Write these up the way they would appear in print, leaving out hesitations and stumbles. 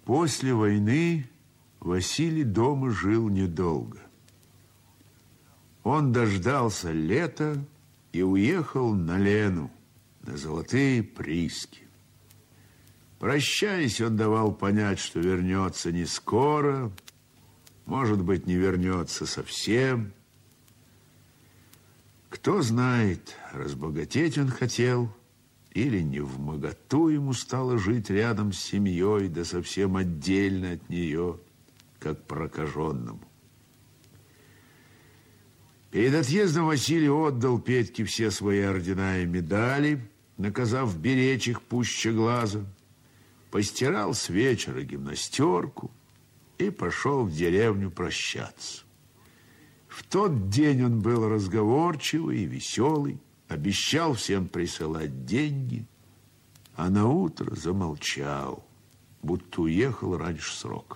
После войны Василий дома жил недолго. Он дождался лета и уехал на Лену, на золотые прииски. Прощаясь, он давал понять, что вернется не скоро, может быть, не вернется совсем. Кто знает, разбогатеть он хотел, или невмоготу ему стало жить рядом с семьей, да совсем отдельно от нее, как прокаженному. Перед отъездом Василий отдал Петьке все свои ордена и медали, наказав беречь их пуще глаза, постирал с вечера гимнастерку и пошел в деревню прощаться. В тот день он был разговорчивый и веселый, обещал всем присылать деньги, а наутро замолчал, будто уехал раньше срока.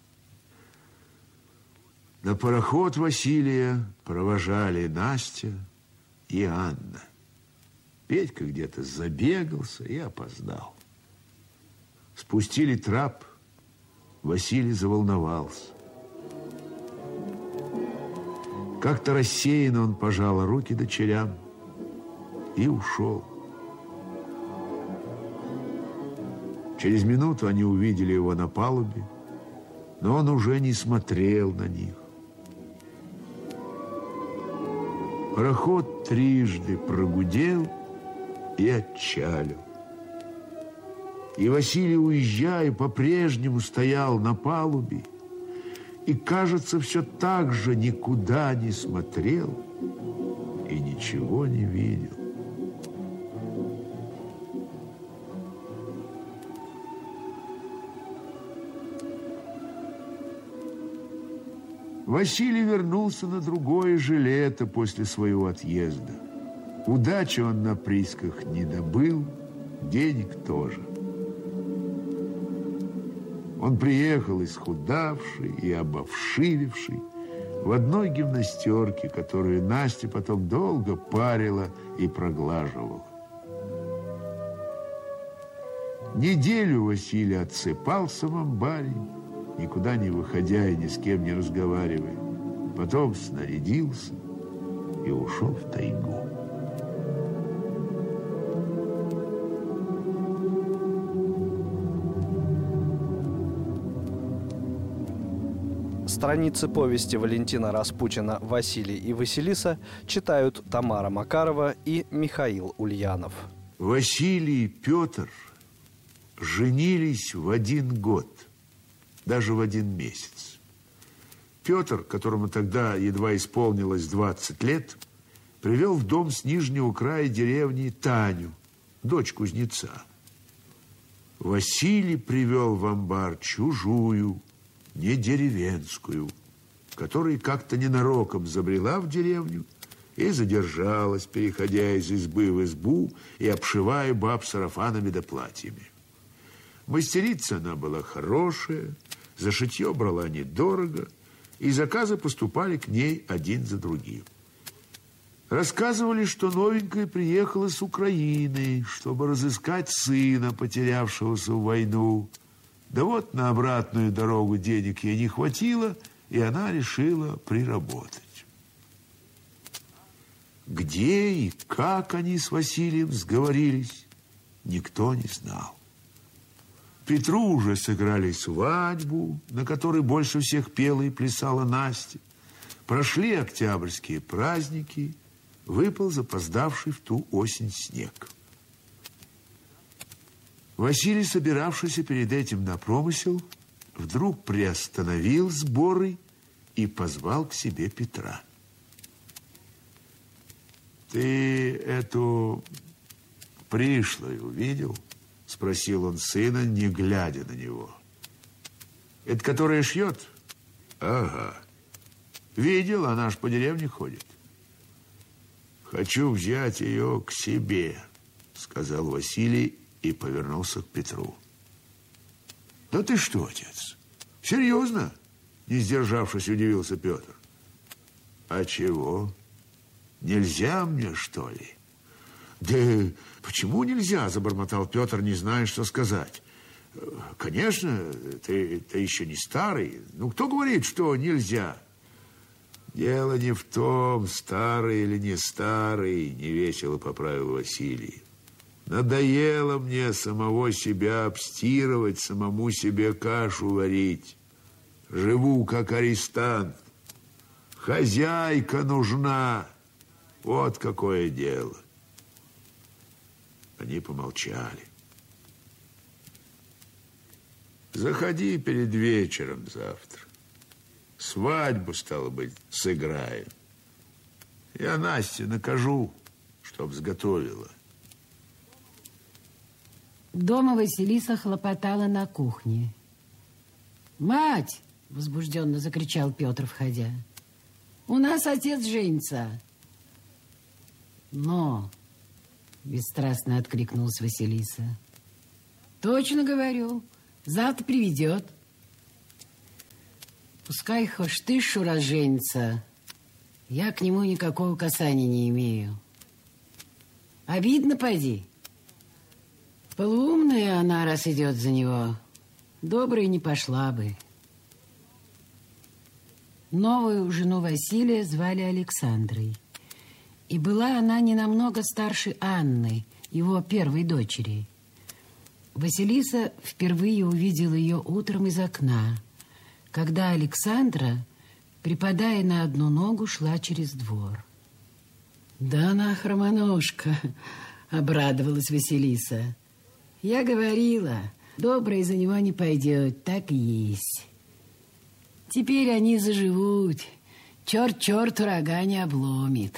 На пароход Василия провожали Настя и Анна. Петька где-то забегался и опоздал. Спустили трап, Василий заволновался. Как-то рассеянно он пожал руки дочерям и ушел. Через минуту они увидели его на палубе, но он уже не смотрел на них. Пароход трижды прогудел и отчалил. И Василий, уезжая, по-прежнему стоял на палубе и, кажется, все так же никуда не смотрел и ничего не видел. Василий вернулся на другое же лето после своего отъезда. Удачи он на приисках не добыл, денег тоже. Он приехал исхудавший и обовшививший в одной гимнастерке, которую Настя потом долго парила и проглаживала. Неделю Василий отсыпался в амбаре, никуда не выходя и ни с кем не разговаривая. Потом снарядился и ушел в тайгу. Страницы повести Валентина Распутина «Василий и Василиса» читают Тамара Макарова и Михаил Ульянов. Василий и Петр женились в один год, даже в один месяц. Петр, которому тогда едва исполнилось 20 лет, привел в дом с нижнего края деревни Таню, дочь кузнеца. Василий привел в амбар чужую, не деревенскую, которая как-то ненароком забрела в деревню и задержалась, переходя из избы в избу и обшивая баб сарафанами да платьями. Мастерица она была хорошая, за шитье брала недорого, и заказы поступали к ней один за другим. Рассказывали, что новенькая приехала с Украины, чтобы разыскать сына, потерявшегося в войну. Да вот на обратную дорогу денег ей не хватило, и она решила приработать. Где и как они с Василием сговорились, никто не знал. Петру уже сыграли свадьбу, на которой больше всех пела и плясала Настя. Прошли октябрьские праздники, выпал запоздавший в ту осень снег. Василий, собиравшийся перед этим на промысел, вдруг приостановил сборы и позвал к себе Петра. «Ты эту пришлую видел?» — спросил он сына, не глядя на него. «Это которая шьет?» «Ага. Видел, она ж по деревне ходит». «Хочу взять ее к себе», — сказал Василий и повернулся к Петру. «Да ты что, отец, серьезно?» — не сдержавшись, удивился Петр. «А чего? Нельзя мне, что ли?» «Да почему нельзя?» — забормотал Петр, не зная, что сказать. Конечно, ты еще не старый. Ну, кто говорит, что нельзя? Дело не в том, старый или не старый, невесело поправил Василий. Надоело мне самого себя обстирывать, самому себе кашу варить. Живу как арестант. Хозяйка нужна. Вот какое дело. Они помолчали. Заходи перед вечером завтра. Свадьбу, стало быть, сыграем. Я Насте накажу, чтоб сготовила. Дома Василиса хлопотала на кухне. «Мать!» — возбужденно закричал Петр, входя. «У нас отец женится!» «Но!» — бесстрастно откликнулась Василиса. «Точно говорю, завтра приведет. Пускай хоть ты, Шура, женится, я к нему никакого касания не имею. Обидно, поди. Полуумная она, раз идет за него, доброй не пошла бы». Новую жену Василия звали Александрой. И была она не намного старше Анны, его первой дочери. Василиса впервые увидела ее утром из окна, когда Александра, припадая на одну ногу, шла через двор. «Да она хромоножка!» — обрадовалась Василиса. «Я говорила, добрая за него не пойдет, так и есть. Теперь они заживут, черт черту рога не обломит».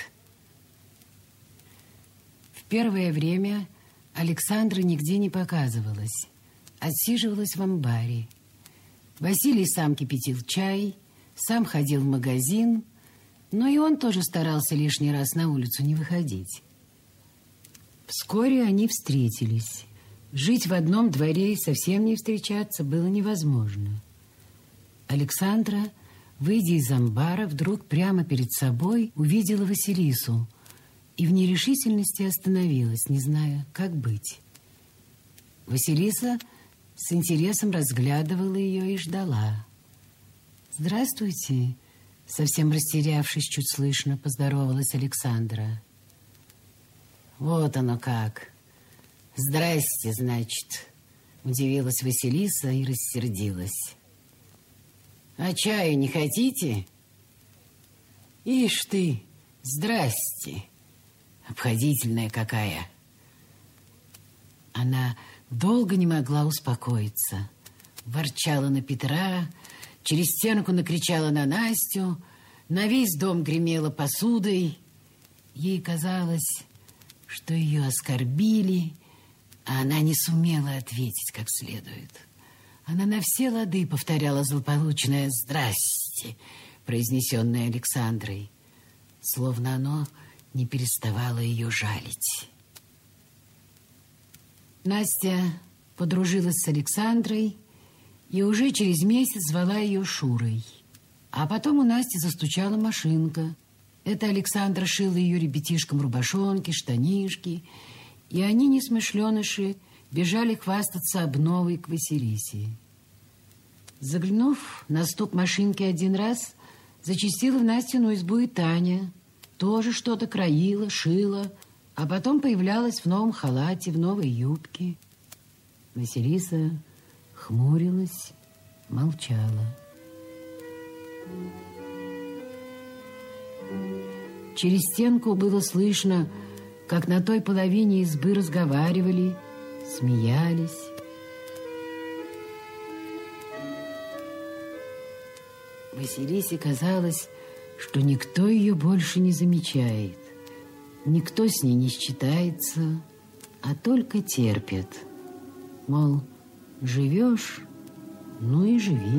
В первое время Александра нигде не показывалась, отсиживалась в амбаре. Василий сам кипятил чай, сам ходил в магазин, но и он тоже старался лишний раз на улицу не выходить. Вскоре они встретились. Жить в одном дворе и совсем не встречаться было невозможно. Александра, выйдя из амбара, вдруг прямо перед собой увидела Василису и в нерешительности остановилась, не зная, как быть. Василиса с интересом разглядывала ее и ждала. «Здравствуйте», — совсем растерявшись, чуть слышно поздоровалась Александра. «Вот оно как. Здрасте, значит», — удивилась Василиса и рассердилась. «А чаю не хотите?» «Ишь ты, здрасте, обходительная какая!» Она долго не могла успокоиться. Ворчала на Петра, через стенку накричала на Настю, на весь дом гремела посудой. Ей казалось, что ее оскорбили, а она не сумела ответить как следует. Она на все лады повторяла злополучное «здрасте», произнесенное Александрой, словно оно не переставало ее жалить. Настя подружилась с Александрой и уже через месяц звала ее Шурой. А потом у Насти застучала машинка. Это Александра шила ее ребятишкам рубашонки, штанишки, и они, несмышленыши, бежали хвастаться обновой к Василисе. Заглянув на стук машинки один раз, зачастила в Настину избу и Таня. Тоже что-то краила, шила, а потом появлялась в новом халате, в новой юбке. Василиса хмурилась, молчала. Через стенку было слышно, как на той половине избы разговаривали, смеялись. Василисе казалось, что никто ее больше не замечает, никто с ней не считается, а только терпит. Мол, живешь, ну и живи.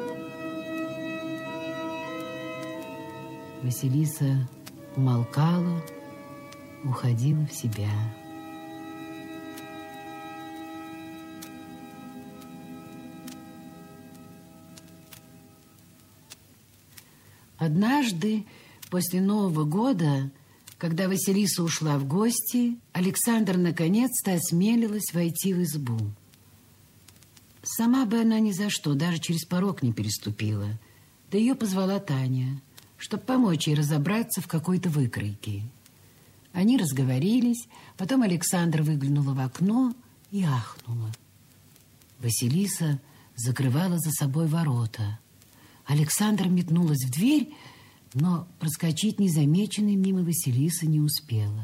Василиса умолкала, уходила в себя. Однажды, после Нового года, когда Василиса ушла в гости, Александра наконец-то осмелилась войти в избу. Сама бы она ни за что, даже через порог не переступила. Да ее позвала Таня, чтобы помочь ей разобраться в какой-то выкройке. Они разговорились, потом Александра выглянула в окно и ахнула. Василиса закрывала за собой ворота. Александра метнулась в дверь, но проскочить незамеченной мимо Василисы не успела.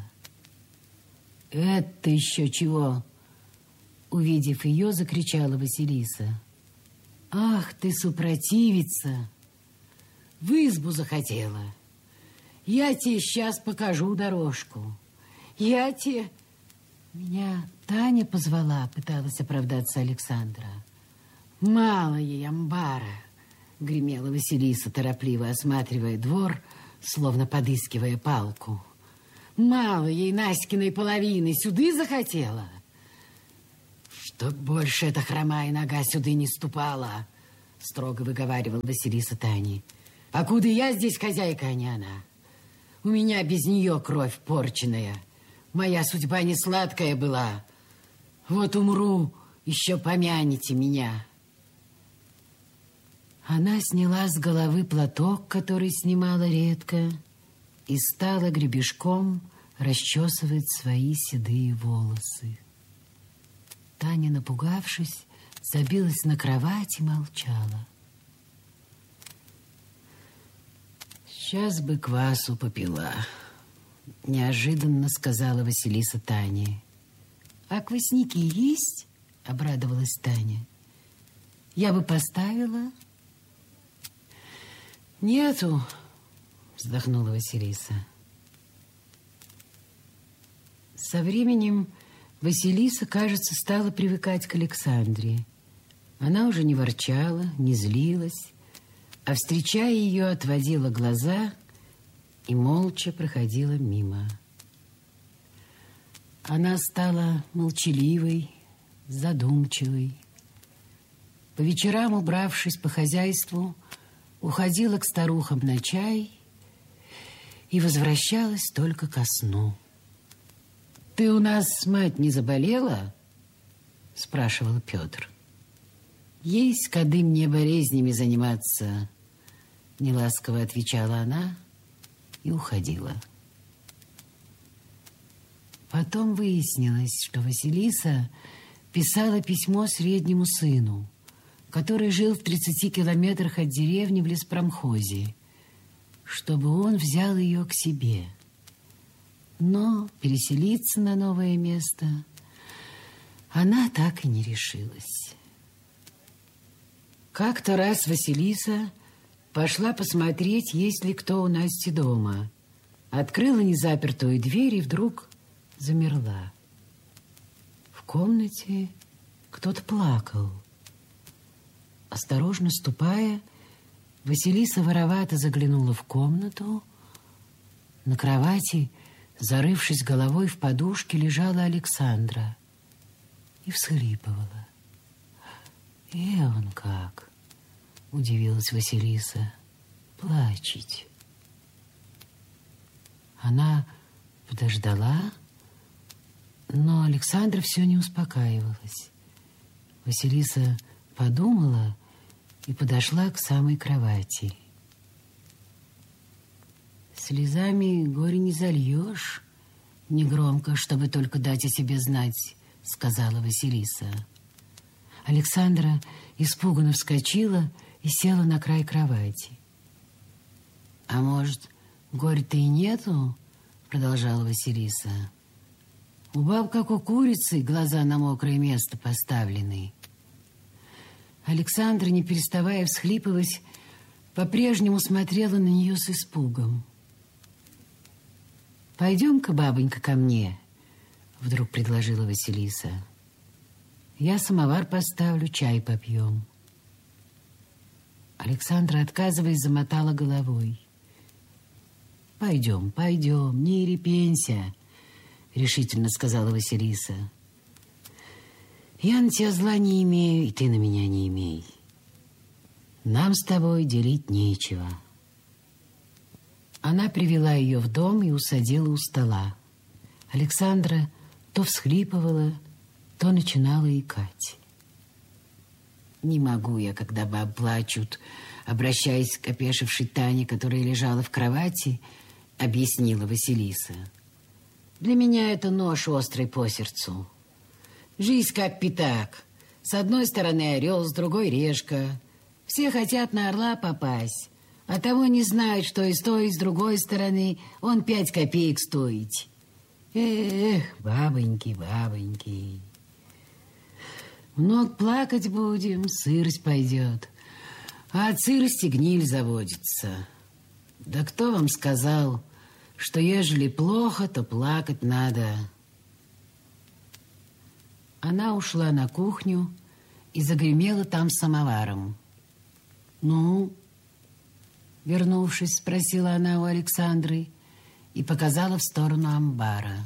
«Это еще чего?» Увидев ее, закричала Василиса. «Ах ты, супротивица! В избу захотела! Я тебе сейчас покажу дорожку! Я тебе...» «Меня Таня позвала», — пыталась оправдаться Александра. «Мало ей амбара», — гремела Василиса, торопливо осматривая двор, словно подыскивая палку. «Мало ей Наськиной половины, сюды захотела?» «Чтоб больше эта хромая нога сюда не ступала», — строго выговаривал Василиса Тане. «Покуда я здесь хозяйка, а не она. У меня без нее кровь порченая. Моя судьба не сладкая была. Вот умру, еще помяните меня». Она сняла с головы платок, который снимала редко, и стала гребешком расчесывать свои седые волосы. Таня, напугавшись, забилась на кровать и молчала. «Сейчас бы квасу попила», — неожиданно сказала Василиса Тане. «А квасники есть?» — обрадовалась Таня. «Я бы поставила». «Нету», — вздохнула Василиса. Со временем Василиса, кажется, стала привыкать к Александре. Она уже не ворчала, не злилась, а, встречая ее, отводила глаза и молча проходила мимо. Она стала молчаливой, задумчивой. По вечерам, убравшись по хозяйству, уходила к старухам на чай и возвращалась только ко сну. «Ты у нас, мать, не заболела?» — спрашивал Петр. «Есть кады мне болезнями заниматься», — неласково отвечала она и уходила. Потом выяснилось, что Василиса писала письмо среднему сыну, который жил в 30 километрах от деревни в леспромхозе, чтобы он взял ее к себе. Но переселиться на новое место она так и не решилась. Как-то раз Василиса пошла посмотреть, есть ли кто у Насти дома. Открыла незапертую дверь и вдруг замерла. В комнате кто-то плакал. Осторожно ступая, Василиса воровато заглянула в комнату. На кровати, зарывшись головой в подушке, лежала Александра и всхлипывала. «Он как!» — удивилась Василиса. «Плачет». Она подождала, но Александра все не успокаивалась. Василиса подумала и подошла к самой кровати. «Слезами горе не зальешь», — негромко, чтобы только дать о себе знать, — сказала Василиса. Александра испуганно вскочила и села на край кровати. «А может, горя-то и нету?» — продолжала Василиса. «У баб, как у курицы, глаза на мокрое место поставлены». Александра, не переставая всхлипывать, по-прежнему смотрела на нее с испугом. «Пойдем-ка, бабонька, ко мне», — вдруг предложила Василиса. «Я самовар поставлю, чай попьем». Александра, отказываясь, замотала головой. «Пойдем, пойдем, не репенься», — решительно сказала Василиса. «Я на тебя зла не имею, и ты на меня не имей. Нам с тобой делить нечего». Она привела ее в дом и усадила у стола. Александра то всхлипывала, то начинала икать. Не могу я, когда баб плачут, обращаясь к опешившей Тане, которая лежала в кровати, объяснила Василиса. Для меня это нож острый по сердцу. Жизнь как пятак. С одной стороны орел, с другой решка. Все хотят на орла попасть, а того не знают, что и с той, и с другой стороны он 5 копеек стоит. Эх, бабоньки, бабоньки. Много плакать будем, сырость пойдет. А от сырости гниль заводится. Да кто вам сказал, что ежели плохо, то плакать надо? Она ушла на кухню и загремела там самоваром. «Ну?» Вернувшись, спросила она у Александры и показала в сторону амбара.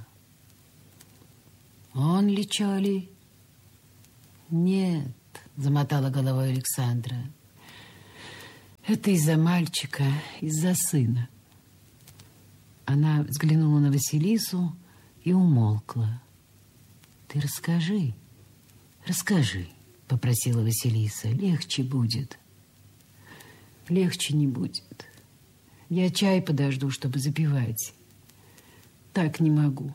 «Он ли, чё ли?» «Нет», — замотала головой Александра. «Это из-за мальчика, из-за сына». Она взглянула на Василису и умолкла. «Ты расскажи, расскажи», — попросила Василиса. «Легче будет». «Легче не будет. Я чай подожду, чтобы запивать. Так не могу».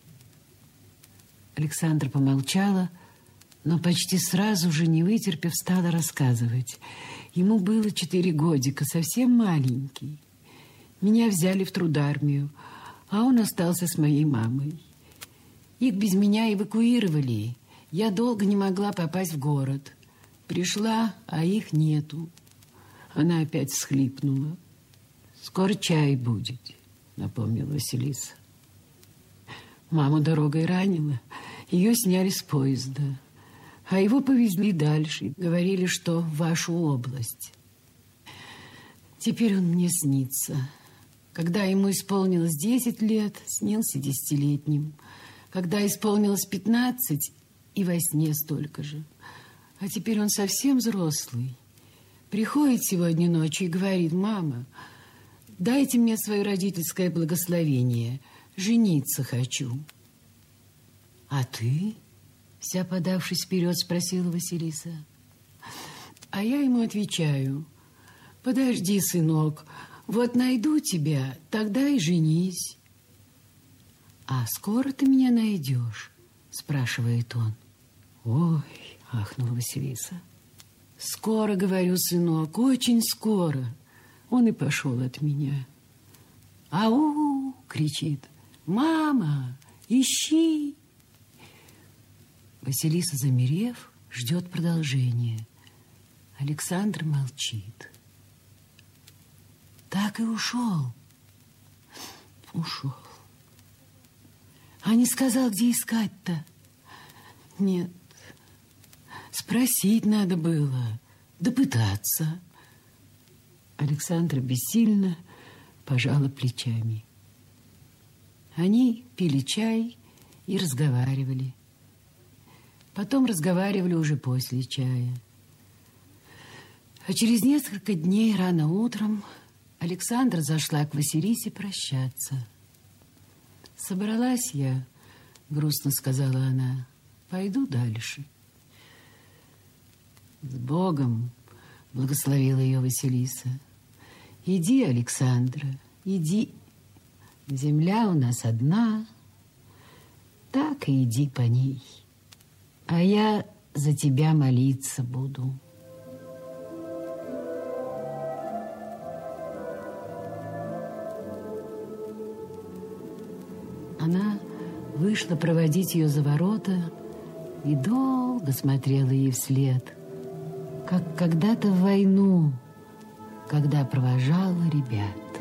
Александра помолчала, но почти сразу же, не вытерпев, стала рассказывать. Ему было 4 годика, совсем маленький. Меня взяли в трудармию, а он остался с моей мамой. Их без меня эвакуировали. Я долго не могла попасть в город. Пришла, а их нету. Она опять всхлипнула. «Скоро чай будет», — напомнила Василиса. Маму дорогой ранила. Ее сняли с поезда. А его повезли дальше. Говорили, что в вашу область. Теперь он мне снится. Когда ему исполнилось 10 лет, снился 10-летним. Когда исполнилось 15, и во сне столько же. А теперь он совсем взрослый. Приходит сегодня ночью и говорит: «Мама, дайте мне свое родительское благословение. Жениться хочу». «А ты?» — вся подавшись вперед, спросила Василиса. А я ему отвечаю: «Подожди, сынок, вот найду тебя, тогда и женись». «А скоро ты меня найдешь?» — спрашивает он. «Ой», — ахнула Василиса. «Скоро, говорю, сынок, очень скоро». Он и пошел от меня. «Ау!» — кричит: «Мама, ищи!» Василиса, замерев, ждет продолжения. Александр молчит. Так и ушел. Ушел. А не сказал, где искать-то? Нет. Спросить надо было, допытаться. Александра бессильно пожала плечами. Они пили чай и разговаривали. Потом разговаривали уже после чая. А через несколько дней рано утром Александра зашла к Василисе прощаться. «Собралась я», — грустно сказала она, — «пойду дальше». «С Богом», — благословила ее Василиса. «Иди, Александра, иди. Земля у нас одна, так и иди по ней. А я за тебя молиться буду». Она вышла проводить ее за ворота и долго смотрела ей вслед, как когда-то в войну, когда провожала ребят.